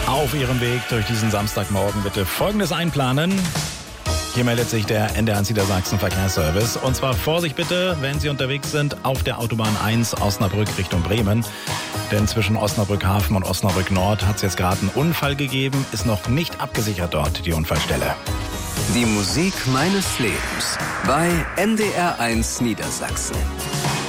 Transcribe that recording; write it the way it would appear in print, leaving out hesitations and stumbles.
Auf Ihrem Weg durch diesen Samstagmorgen bitte Folgendes einplanen. Hier meldet sich der NDR Niedersachsen Verkehrsservice. Und zwar Vorsicht bitte, wenn Sie unterwegs sind auf der Autobahn 1 Osnabrück Richtung Bremen. Denn zwischen Osnabrück Hafen und Osnabrück Nord hat es jetzt gerade einen Unfall gegeben. Ist noch nicht abgesichert dort, die Unfallstelle. Die Musik meines Lebens bei NDR 1 Niedersachsen.